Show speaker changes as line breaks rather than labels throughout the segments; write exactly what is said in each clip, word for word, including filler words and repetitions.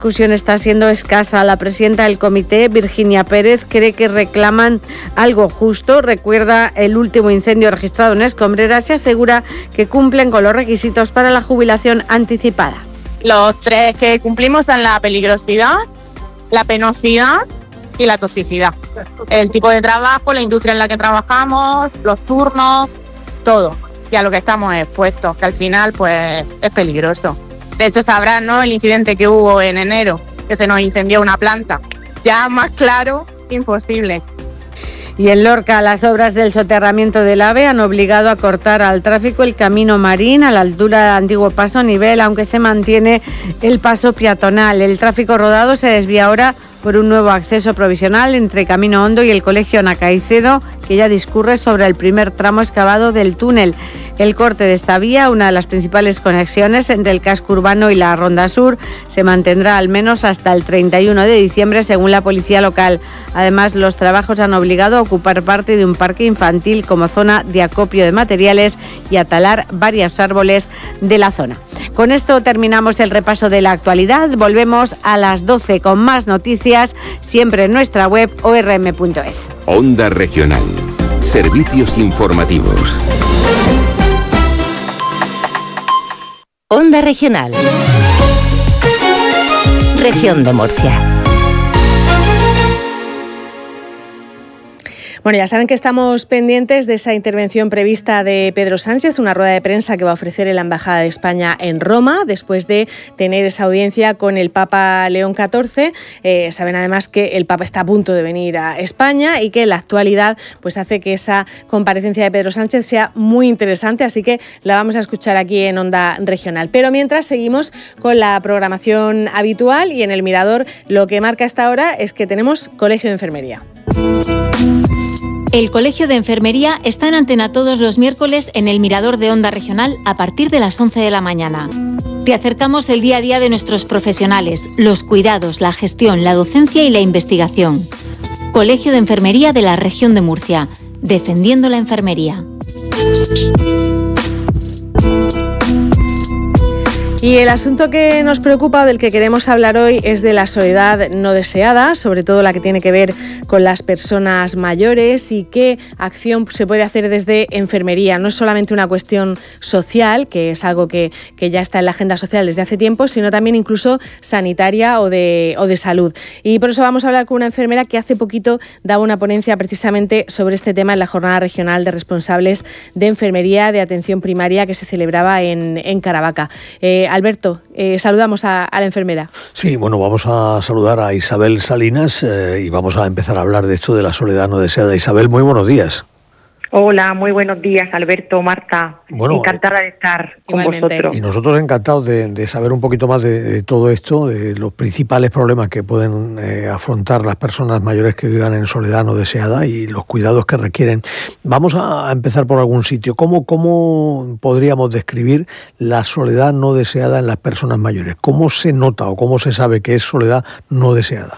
discusión está siendo escasa. La presidenta del comité, Virginia Pérez, cree que reclaman algo justo. Recuerda el último incendio registrado en Escombreras y asegura que cumplen con los requisitos para la jubilación anticipada.
Los tres que cumplimos son la peligrosidad, la penosidad y la toxicidad. El tipo de trabajo, la industria en la que trabajamos, los turnos, todo. Y a lo que estamos expuestos, que al final pues es peligroso. De hecho, sabrán, ¿no?, el incidente que hubo en enero, que se nos incendió una planta. Ya más claro, imposible.
Y en Lorca, las obras del soterramiento del AVE han obligado a cortar al tráfico el camino marín a la altura del antiguo paso a nivel, aunque se mantiene el paso peatonal. El tráfico rodado se desvía ahora por un nuevo acceso provisional entre Camino Hondo y el Colegio Nacaicedo, que ya discurre sobre el primer tramo excavado del túnel. El corte de esta vía, una de las principales conexiones entre el casco urbano y la Ronda Sur, se mantendrá al menos hasta el treinta y uno de diciembre, según la policía local. Además, los trabajos han obligado a ocupar parte de un parque infantil como zona de acopio de materiales y a talar varios árboles de la zona. Con esto terminamos el repaso de la actualidad. Volvemos a las doce con más noticias, siempre en nuestra web o r m punto es.
Onda Regional. Servicios informativos.
Onda Regional. Región de Murcia.
Bueno, ya saben que estamos pendientes de esa intervención prevista de Pedro Sánchez, una rueda de prensa que va a ofrecer en la Embajada de España en Roma, después de tener esa audiencia con el Papa León catorce. Eh, saben además que el Papa está a punto de venir a España y que la actualidad pues hace que esa comparecencia de Pedro Sánchez sea muy interesante, así que la vamos a escuchar aquí en Onda Regional. Pero mientras seguimos con la programación habitual y en el Mirador lo que marca esta hora es que tenemos Colegio de Enfermería.
El Colegio de Enfermería está en antena todos los miércoles en el Mirador de Onda Regional a partir de las once de la mañana. Te acercamos el día a día de nuestros profesionales, los cuidados, la gestión, la docencia y la investigación. Colegio de Enfermería de la Región de Murcia, defendiendo la enfermería.
Y el asunto que nos preocupa, del que queremos hablar hoy, es de la soledad no deseada, sobre todo la que tiene que ver con las personas mayores y qué acción se puede hacer desde enfermería. No es solamente una cuestión social, que es algo que, que ya está en la agenda social desde hace tiempo, sino también incluso sanitaria o de, o de salud. Y por eso vamos a hablar con una enfermera que hace poquito daba una ponencia precisamente sobre este tema en la Jornada Regional de Responsables de Enfermería de Atención Primaria que se celebraba en, en Caravaca. Eh, Alberto, eh, saludamos a, a la enfermera.
Sí, bueno, vamos a saludar a Isabel Salinas eh, y vamos a empezar a hablar de esto de la soledad no deseada. Isabel, muy buenos días.
Hola, muy buenos días, Alberto, Marta. Bueno, encantada de estar con igualmente vosotros.
Y nosotros encantados de, de saber un poquito más de, de todo esto, de los principales problemas que pueden eh, afrontar las personas mayores que vivan en soledad no deseada y los cuidados que requieren. Vamos a empezar por algún sitio. ¿Cómo, cómo podríamos describir la soledad no deseada en las personas mayores? ¿Cómo se nota o cómo se sabe que es soledad no deseada?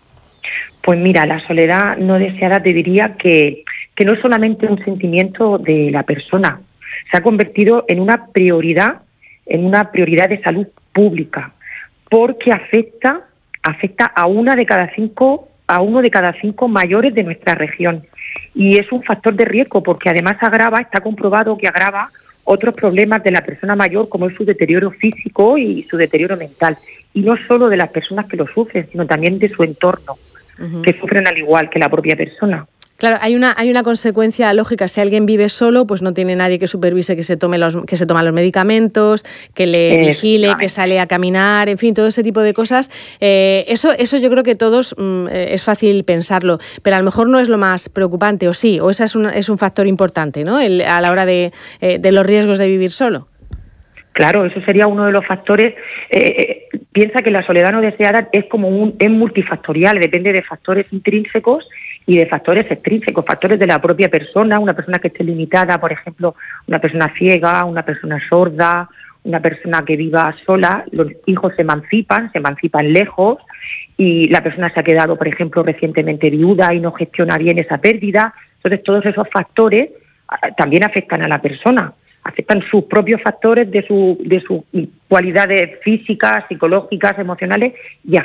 Pues mira, la soledad no deseada te diría que que no es solamente un sentimiento de la persona, se ha convertido en una prioridad, en una prioridad de salud pública, porque afecta, afecta a una de cada cinco, a uno de cada cinco mayores de nuestra región. Y es un factor de riesgo, porque además agrava, está comprobado que agrava otros problemas de la persona mayor, como es su deterioro físico y su deterioro mental. Y no solo de las personas que lo sufren, sino también de su entorno, uh-huh. que sufren al igual que la propia persona.
Claro, hay una hay una consecuencia lógica. Si alguien vive solo, pues no tiene nadie que supervise que se tome los que se toma los medicamentos, que le eh, vigile, que sale a caminar, en fin, todo ese tipo de cosas. Eh, eso eso yo creo que todos mm, es fácil pensarlo, pero a lo mejor no es lo más preocupante, o sí, o ese es un es un factor importante, ¿no? El, a la hora de eh, de los riesgos de vivir solo.
Claro, eso sería uno de los factores. Eh, piensa que la soledad no deseada es como un es multifactorial, depende de factores intrínsecos y de factores extrínsecos, factores de la propia persona, una persona que esté limitada, por ejemplo, una persona ciega, una persona sorda, una persona que viva sola, los hijos se emancipan, se emancipan lejos y la persona se ha quedado, por ejemplo, recientemente viuda y no gestiona bien esa pérdida. Entonces, todos esos factores también afectan a la persona. afectan sus propios factores de, su, de sus cualidades físicas, psicológicas, emocionales y